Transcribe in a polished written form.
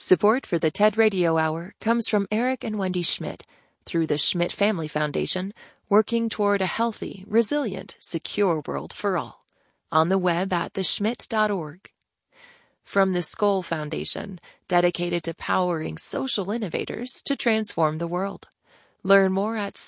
Support for the TED Radio Hour comes from Eric and Wendy Schmidt through the Schmidt Family Foundation, working toward a healthy, resilient, secure world for all. On the web at theschmidt.org. From the Skoll Foundation, dedicated to powering social innovators to transform the world. Learn more at